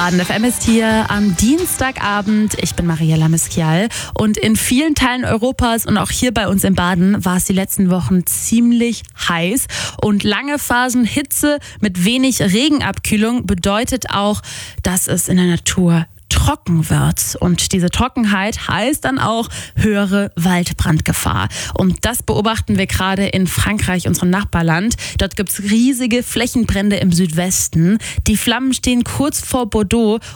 Baden FM ist hier am Dienstagabend. Ich bin Mariella Miskial und in vielen Teilen Europas und auch hier bei uns in Baden war es die letzten Wochen ziemlich heiß. Und lange Phasen Hitze mit wenig Regenabkühlung bedeutet auch, dass es in der Natur trocken wird. Und diese Trockenheit heißt dann auch höhere Waldbrandgefahr. Und das beobachten wir gerade in Frankreich, unserem Nachbarland. Dort gibt es riesige Flächenbrände im Südwesten. Die Flammen stehen kurz vor Bordeaux